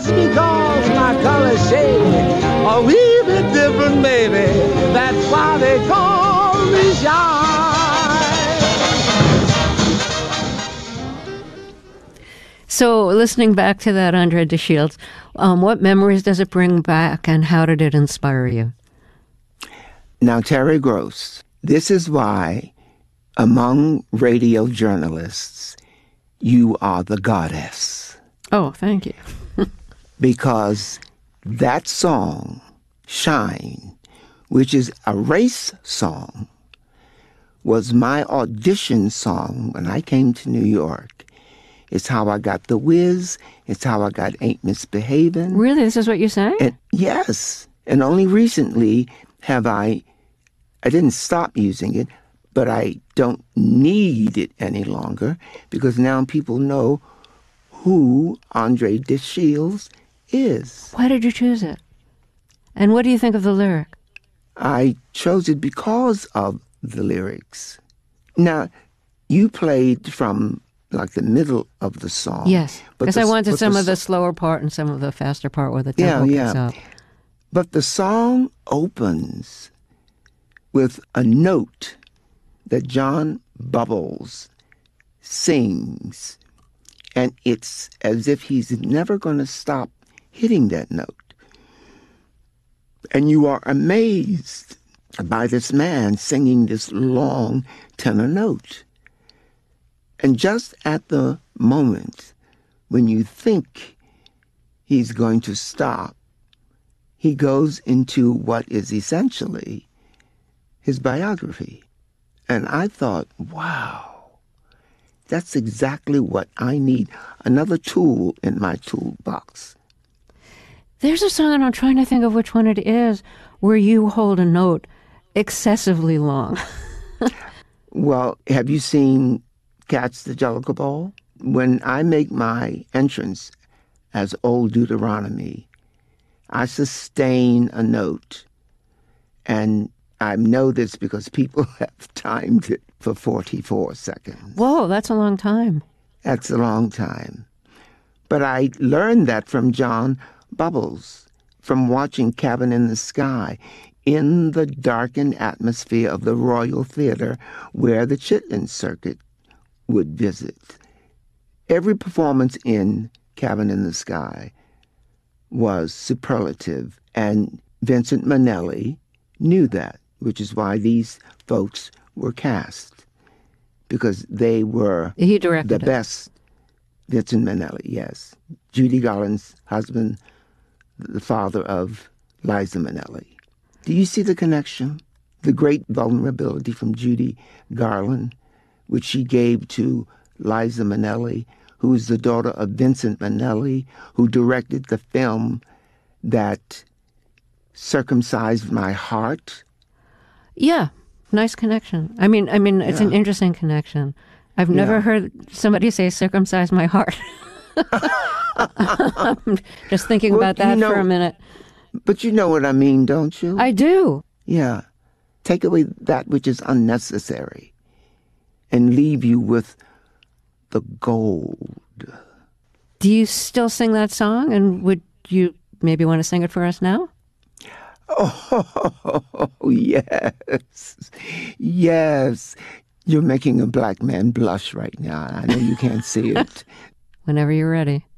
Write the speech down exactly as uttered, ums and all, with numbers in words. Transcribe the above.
Just because my color's shady, a wee bit different, baby, that's why they call me shy. So, listening back to that, Andre de Shields, um, what memories does it bring back, and how did it inspire you? Now, Terry Gross, this is why, among radio journalists, you are the goddess. Oh, thank you. Because that song, Shine, which is a race song, was my audition song when I came to New York. It's how I got The Wiz. It's how I got Ain't Misbehavin'. Really? This is what you sang? And, yes. And only recently have I, I didn't stop using it, but I don't need it any longer because now people know who Andre de Shields is. Why did you choose it? And what do you think of the lyric? I chose it because of the lyrics. Now, you played from like the middle of the song. Yes, because I wanted some the, of the slower part and some of the faster part where the tempo yeah, comes yeah. up. But the song opens with a note that John Bubbles sings, and it's as if he's never going to stop hitting that note. And you are amazed by this man singing this long tenor note. And just at the moment when you think he's going to stop, he goes into what is essentially his biography. And I thought, wow, that's exactly what I need. Another tool in my toolbox. There's a song, and I'm trying to think of which one it is, where you hold a note excessively long. Well, have you seen Cats the Jellicle Ball? When I make my entrance as Old Deuteronomy, I sustain a note. And I know this because people have timed it for forty-four seconds. Whoa, that's a long time. That's a long time. But I learned that from John Bubbles, from watching Cabin in the Sky, in the darkened atmosphere of the Royal Theatre where the Chitlin Circuit would visit. Every performance in Cabin in the Sky was superlative, and Vincent Minnelli knew that, which is why these folks were cast, because they were he directed the it. best. Vincent Minnelli, yes. Judy Garland's husband, the father of Liza Minnelli. Do you see the connection? The great vulnerability from Judy Garland, which she gave to Liza Minnelli, who is the daughter of Vincent Minnelli, who directed the film that circumcised my heart. Yeah, nice connection. I mean, I mean, it's Yeah. an interesting connection. I've never Yeah. heard somebody say "circumcise my heart." I'm just thinking Well, about that you know, for a minute. But you know what I mean, don't you? I do. Yeah. Take away that which is unnecessary and leave you with the gold. Do you still sing that song? And would you maybe want to sing it for us now? Oh, yes. Yes. You're making a black man blush right now. I know you can't see it. Whenever you're ready.